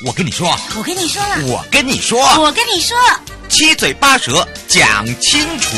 我跟你说， 我跟你说了， 我跟你说， 我跟你说， 七嘴八舌讲清楚。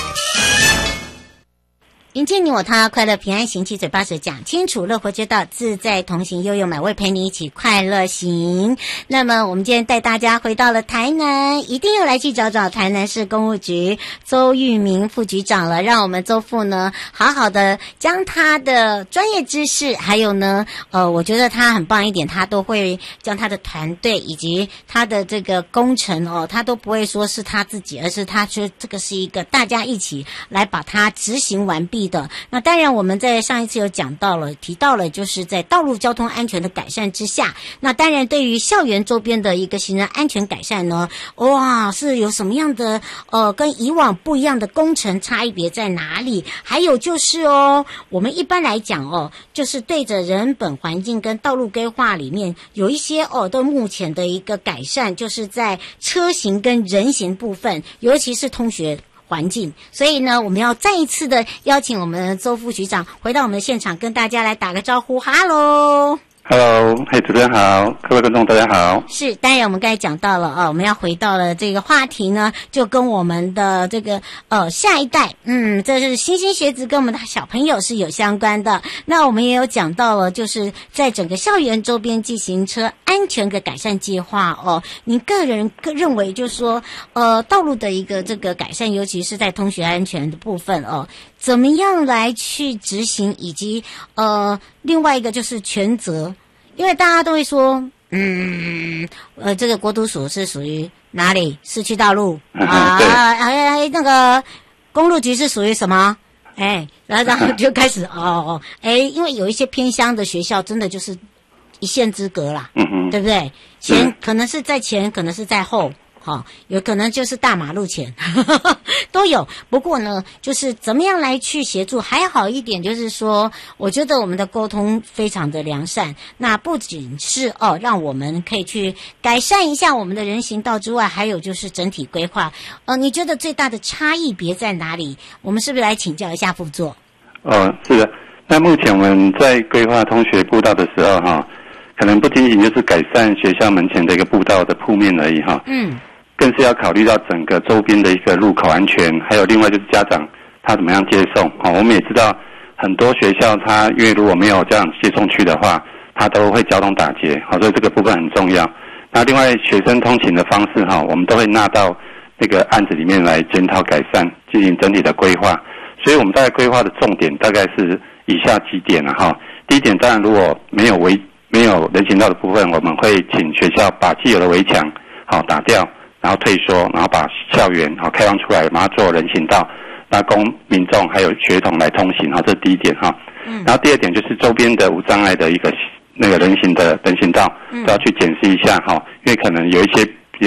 迎接你我他，快乐平安行，七嘴八舌讲清楚，乐活街道自在同行，悠悠美味陪你一起快乐行。那么我们今天带大家回到了台南，一定要来去找找台南市公务局周玉明副局长了，让我们周副呢好好的将他的专业知识，还有呢我觉得他很棒一点，他都会将他的团队以及他的这个工程他都不会说是他自己，而是他说这个是一个大家一起来把它执行完毕的。那当然我们在上一次有讲到了，提到了就是在道路交通安全的改善之下，那当然对于校园周边的一个行人安全改善呢，哇，是有什么样的跟以往不一样的工程差异别在哪里？还有就是我们一般来讲就是对着人本环境跟道路规划里面有一些对目前的一个改善，就是在车行跟人行部分，尤其是通学环境，所以呢，我们要再一次的邀请我们的周副局长回到我们的现场，跟大家来打个招呼。Hello， 主持人好，各位观众大家好。 是，当然我们刚才讲到了我们要回到了这个话题呢，就跟我们的这个下一代，这是莘莘学子跟我们的小朋友是有相关的。那我们也有讲到了，就是在整个校园周边自行车安全的改善计划您个人认为就是说道路的一个这个改善，尤其是在通学安全的部分怎么样来去执行，以及另外一个就是权责。因为大家都会说这个国土署是属于哪里？市区道路那个公路局是属于什么？然后就开始因为有一些偏乡的学校真的就是一线之隔啦，对不对？前可能是在前，可能是在后，有可能就是大马路前都有。不过呢，就是怎么样来去协助，还好一点就是说，我觉得我们的沟通非常的良善。那不仅是让我们可以去改善一下我们的人行道之外，还有就是整体规划。你觉得最大的差异别在哪里？我们是不是来请教一下副座？ 是的。那目前我们在规划通学步道的时候可能不仅仅就是改善学校门前的一个步道的铺面而已更是要考虑到整个周边的一个路口安全，还有另外就是家长他怎么样接送。我们也知道很多学校他因为如果没有这样接送区的话，他都会交通打结，所以这个部分很重要。那另外学生通勤的方式我们都会纳到那个案子里面来检讨改善，进行整体的规划。所以我们大概规划的重点大概是以下几点第一点，当然如果没有人行道的部分，我们会请学校把既有的围墙打掉，然后退缩，然后把校园开放出来，把它做人行道，那供民众还有学童来通行这是第一点然后第二点就是周边的无障碍的一个那个人行道都要去检视一下因为可能有一些